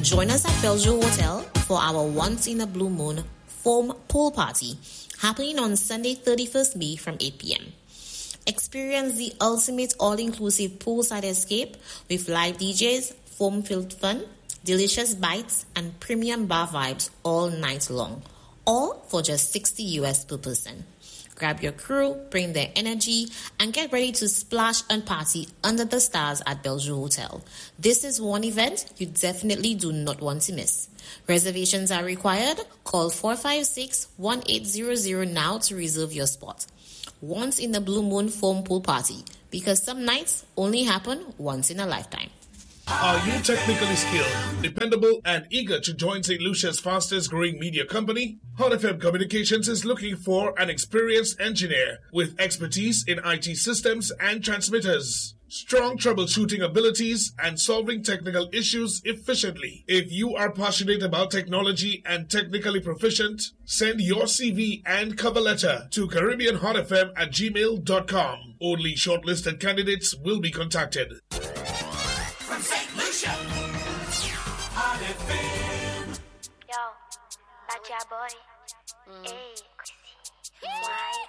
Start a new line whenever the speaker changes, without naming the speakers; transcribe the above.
Join us at Bellevue Hotel for our Once in a Blue Moon foam pool party happening on Sunday 31st May from 8 p.m. Experience the ultimate all-inclusive poolside escape with live DJs, foam-filled fun, delicious bites, and premium bar vibes all night long, all for just $60 US per person. Grab your crew, bring their energy, and get ready to splash and party under the stars at Bellevue Hotel. This is one event you definitely do not want to miss. Reservations are required. Call 456-1800 now to reserve your spot. Once in the Blue Moon foam pool party, because some nights only happen once in a lifetime.
Are you technically skilled, dependable, and eager to join St. Lucia's fastest growing media company? Hot FM Communications is looking for an experienced engineer with expertise in IT systems and transmitters, strong troubleshooting abilities, and solving technical issues efficiently. If you are passionate about technology and technically proficient, send your CV and cover letter to CaribbeanHotFM@gmail.com. Only shortlisted candidates will be contacted.
From St. Lucia, Hot FM.
Yo, that's your boy. Hey, why?